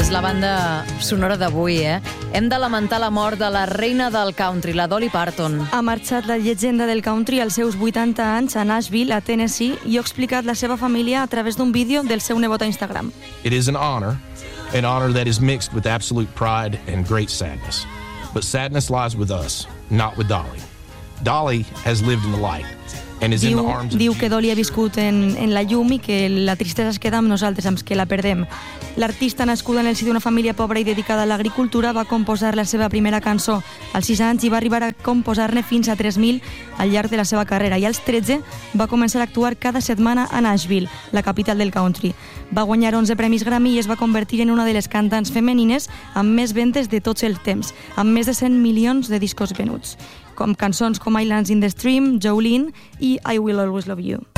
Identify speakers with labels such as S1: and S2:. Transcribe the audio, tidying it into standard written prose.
S1: És la banda sonora d'avui, Hem de lamentar la mort de la reina del country, la Dolly Parton.
S2: Ha marxat la llegenda del country als seus 80 anys a Nashville, a Tennessee, i ha explicat la seva família a través d'un vídeo del seu nebot a Instagram.
S3: It is an honor that is mixed with absolute pride and great sadness. But sadness lies with us, not with Dolly. Dolly has lived in the light.
S2: Diu que Dolly ha viscut en la llum i que la tristesa es queda amb nosaltres, amb que la perdem. L'artista, nascuda en el si d'una família pobra i dedicada a l'agricultura, va composar la seva primera cançó als 6 anys i va arribar a composar-ne fins a 3.000 al llarg de la seva carrera. I als 13 va començar a actuar cada setmana a Nashville, la capital del country. Va guanyar 11 premis Grammy i es va convertir en una de les cantants femenines amb més ventes de tots els temps, amb més de 100 milions de discos venuts, com cançons com Islands in the Stream, Jolene i I Will Always Love You.